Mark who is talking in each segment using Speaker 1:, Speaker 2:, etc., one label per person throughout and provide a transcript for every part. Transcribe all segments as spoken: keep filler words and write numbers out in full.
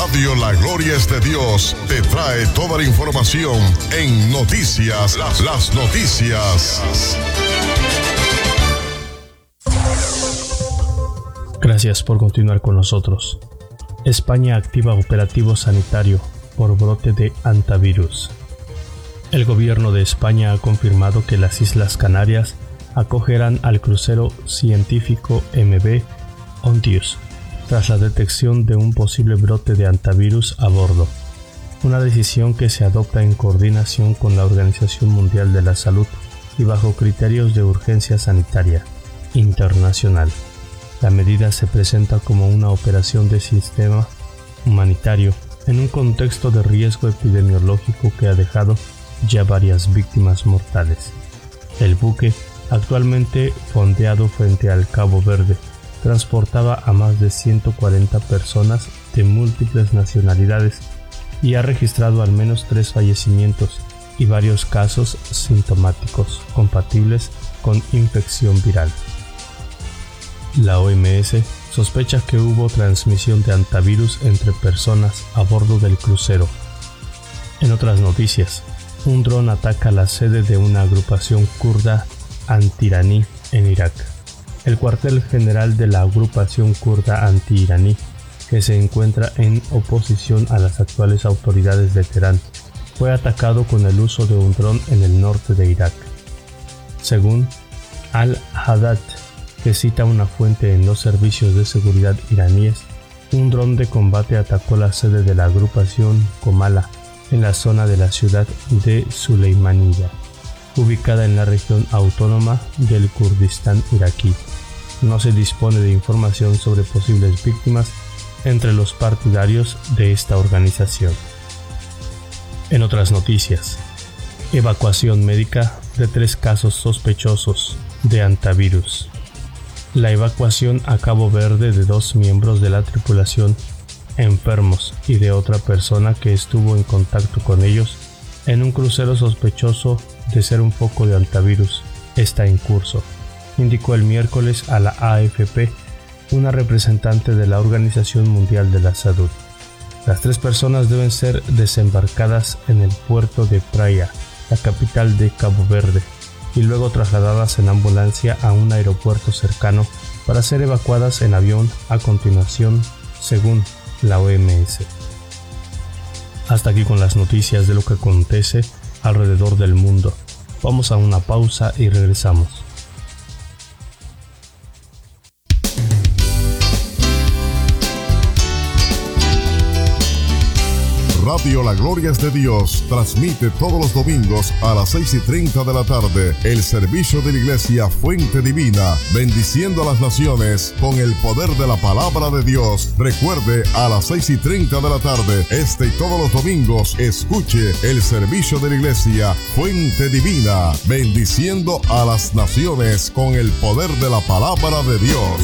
Speaker 1: Radio La Gloria es de Dios te trae toda la información en Noticias, las, las noticias.
Speaker 2: Gracias por continuar con nosotros. España activa operativo sanitario por brote de hantavirus. El gobierno de España ha confirmado que las Islas Canarias acogerán al crucero científico M V Ontius tras la detección de un posible brote de hantavirus a bordo, una decisión que se adopta en coordinación con la Organización Mundial de la Salud y bajo criterios de urgencia sanitaria internacional. La medida se presenta como una operación de sistema humanitario en un contexto de riesgo epidemiológico que ha dejado ya varias víctimas mortales. El buque, actualmente fondeado frente al Cabo Verde, transportaba a más de ciento cuarenta personas de múltiples nacionalidades y ha registrado al menos tres fallecimientos y varios casos sintomáticos compatibles con infección viral. La O M S sospecha que hubo transmisión de hantavirus entre personas a bordo del crucero. En otras noticias, un dron ataca la sede de una agrupación kurda anti-iraní en Irak. El cuartel general de la agrupación kurda anti-iraní, que se encuentra en oposición a las actuales autoridades de Teherán, fue atacado con el uso de un dron en el norte de Irak. Según Al-Haddad, que cita una fuente en los servicios de seguridad iraníes, un dron de combate atacó la sede de la agrupación Comala en la zona de la ciudad de Suleimaniya, ubicada en la región autónoma del Kurdistán iraquí. No se dispone de información sobre posibles víctimas entre los partidarios de esta organización. En otras noticias, evacuación médica de tres casos sospechosos de hantavirus. La evacuación a Cabo Verde de dos miembros de la tripulación enfermos y de otra persona que estuvo en contacto con ellos en un crucero sospechoso de ser un foco de hantavirus está en curso, indicó el miércoles a la A F P una representante de la Organización Mundial de la Salud. Las tres personas deben ser desembarcadas en el puerto de Praia, la capital de Cabo Verde, y luego trasladadas en ambulancia a un aeropuerto cercano para ser evacuadas en avión a continuación, según la O M S. Hasta aquí con las noticias de lo que acontece alrededor del mundo. Vamos a una pausa y regresamos.
Speaker 1: Radio La Gloria es de Dios transmite todos los domingos a las seis y treinta de la tarde el servicio de la Iglesia Fuente Divina, bendiciendo a las naciones con el poder de la palabra de Dios. Recuerde, a las seis y treinta de la tarde, este y todos los domingos, escuche el servicio de la Iglesia Fuente Divina, bendiciendo a las naciones con el poder de la palabra de Dios.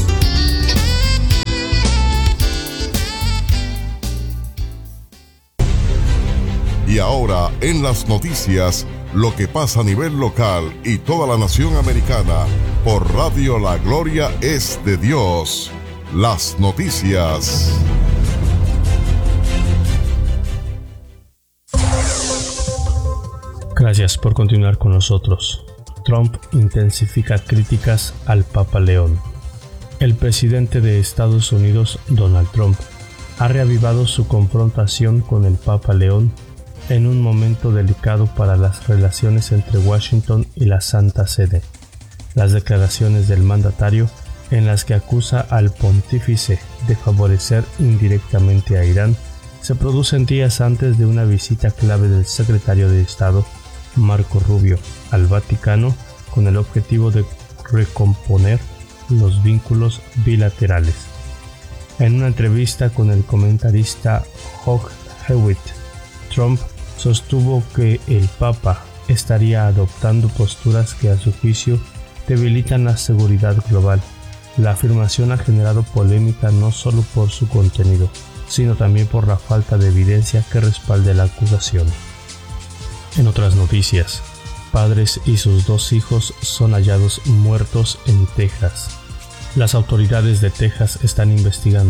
Speaker 1: Y ahora, en las noticias, lo que pasa a nivel local y toda la nación americana, por Radio La Gloria es de Dios. Las noticias.
Speaker 2: Gracias por continuar con nosotros. Trump intensifica críticas al Papa León. El presidente de Estados Unidos, Donald Trump, ha reavivado su confrontación con el Papa León en un momento delicado para las relaciones entre Washington y la Santa Sede. Las declaraciones del mandatario, en las que acusa al pontífice de favorecer indirectamente a Irán, se producen días antes de una visita clave del secretario de Estado, Marco Rubio, al Vaticano con el objetivo de recomponer los vínculos bilaterales. En una entrevista con el comentarista Hugh Hewitt, Trump sostuvo que el Papa estaría adoptando posturas que a su juicio debilitan la seguridad global. La afirmación ha generado polémica no solo por su contenido, sino también por la falta de evidencia que respalde la acusación. En otras noticias, padres y sus dos hijos son hallados muertos en Texas. Las autoridades de Texas están investigando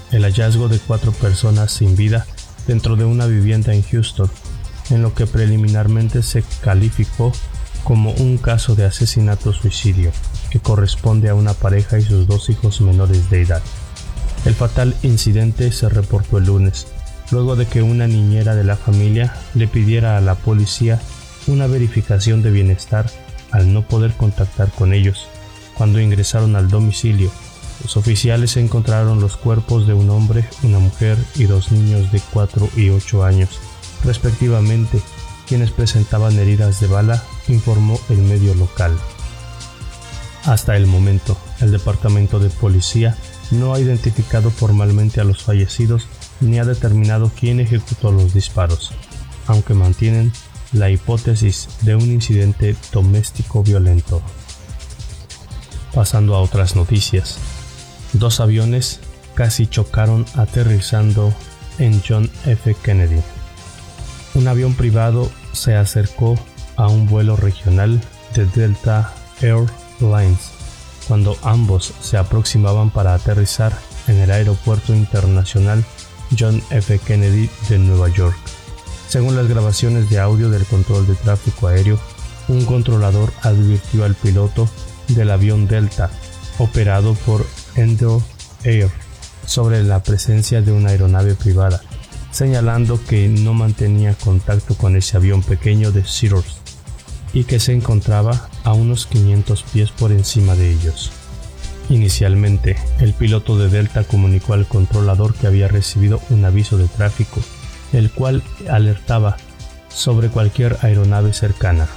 Speaker 2: el hallazgo de cuatro personas sin vida dentro de una vivienda en Houston, en lo que preliminarmente se calificó como un caso de asesinato-suicidio que corresponde a una pareja y sus dos hijos menores de edad. El fatal incidente se reportó el lunes, luego de que una niñera de la familia le pidiera a la policía una verificación de bienestar al no poder contactar con ellos. Cuando ingresaron al domicilio, los oficiales encontraron los cuerpos de un hombre, una mujer y dos niños de cuatro y ocho años, respectivamente, quienes presentaban heridas de bala, informó el medio local. Hasta el momento, el departamento de policía no ha identificado formalmente a los fallecidos ni ha determinado quién ejecutó los disparos, aunque mantienen la hipótesis de un incidente doméstico violento. Pasando a otras noticias. Dos aviones casi chocaron aterrizando en John F. Kennedy. Un avión privado se acercó a un vuelo regional de Delta Airlines cuando ambos se aproximaban para aterrizar en el Aeropuerto Internacional John F. Kennedy de Nueva York. Según las grabaciones de audio del control de tráfico aéreo, un controlador advirtió al piloto del avión Delta, operado por Endor Air, sobre la presencia de una aeronave privada, señalando que no mantenía contacto con ese avión pequeño de Cirrus y que se encontraba a unos quinientos pies por encima de ellos. Inicialmente, el piloto de Delta comunicó al controlador que había recibido un aviso de tráfico, el cual alertaba sobre cualquier aeronave cercana.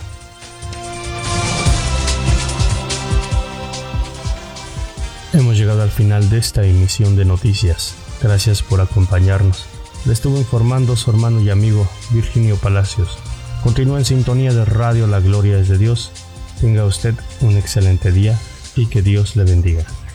Speaker 2: Hemos llegado al final de esta emisión de noticias. Gracias por acompañarnos. Le estuvo informando su hermano y amigo Virginio Palacios. Continúa en sintonía de Radio La Gloria es de Dios. Tenga usted un excelente día y que Dios le bendiga.